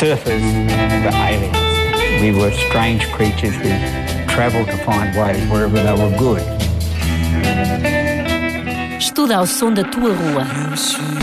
surfers were aliens. We were strange creatures who travelled to find ways wherever they were good. Estuda ao som da tua rua.